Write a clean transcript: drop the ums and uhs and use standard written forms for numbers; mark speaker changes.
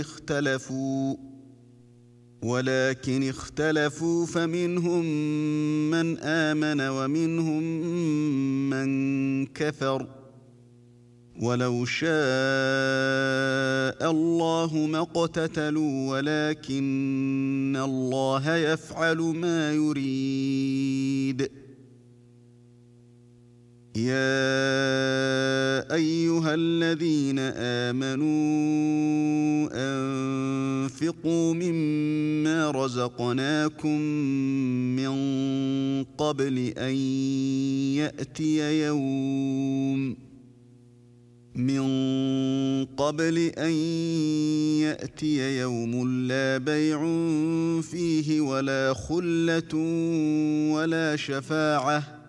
Speaker 1: اختلفوا فمنهم من آمن ومنهم من كفر ولو شاء الله ما اقتتلوا ولكن الله يفعل ما يريد. يا أيها الذين آمنوا أنفقوا مما رزقناكم من قبل أن يأتي يوم لا بيع فيه ولا خلة ولا شفاعة